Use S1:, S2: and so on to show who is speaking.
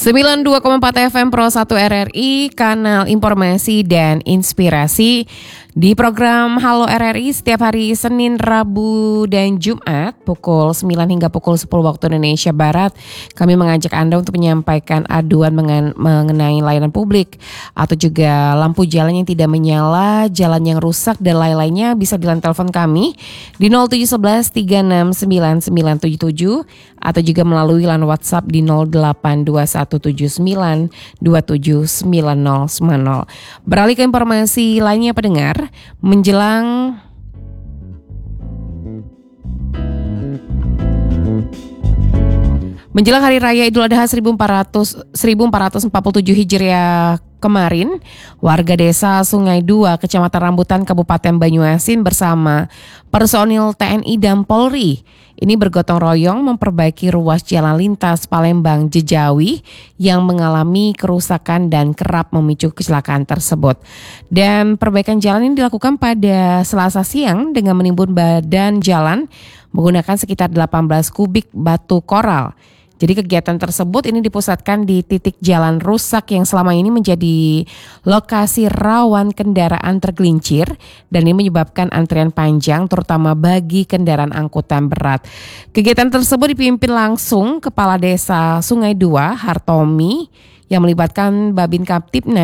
S1: 92,4 FM Pro 1 RRI, kanal informasi dan inspirasi. Di program Halo RRI setiap hari Senin, Rabu, dan Jumat pukul 9 hingga pukul 10 waktu Indonesia Barat, kami mengajak Anda untuk menyampaikan aduan mengenai layanan publik atau juga lampu jalan yang tidak menyala, jalan yang rusak, dan lain-lainnya. Bisa di line telepon kami di 0711 3699977 atau juga melalui line WhatsApp di 082179279090. Beralih ke informasi lainnya pendengar, menjelang Hari Raya Idul Adha 1447 Hijriah kemarin, warga desa Sungai Dua, Kecamatan Rambutan, Kabupaten Banyuasin bersama personil TNI dan Polri ini bergotong royong memperbaiki ruas jalan lintas Palembang Jejawi yang mengalami kerusakan dan kerap memicu kecelakaan tersebut. Dan perbaikan jalan ini dilakukan pada Selasa siang dengan menimbun badan jalan menggunakan sekitar 18 kubik batu koral. Jadi kegiatan tersebut ini dipusatkan di titik jalan rusak yang selama ini menjadi lokasi rawan kendaraan tergelincir dan ini menyebabkan antrian panjang terutama bagi kendaraan angkutan berat. Kegiatan tersebut dipimpin langsung Kepala Desa Sungai Dua Hartomi yang melibatkan Babin Kaptipnas